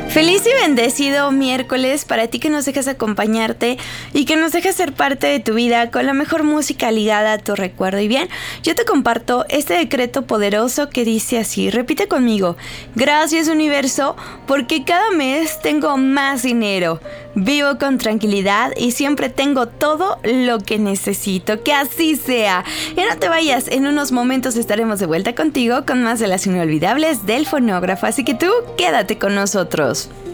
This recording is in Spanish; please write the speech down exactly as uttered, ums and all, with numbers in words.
Feliz y bendecido miércoles para ti que nos dejas acompañarte y que nos dejas ser parte de tu vida con la mejor música ligada a tu recuerdo. Y bien, yo te comparto este decreto poderoso que dice así, repite conmigo: gracias universo porque cada mes tengo más dinero, vivo con tranquilidad y siempre tengo todo lo que necesito, que así sea. Y no te vayas, en unos momentos estaremos de vuelta contigo con más de las inolvidables del fonógrafo, así que tú quédate con nosotros.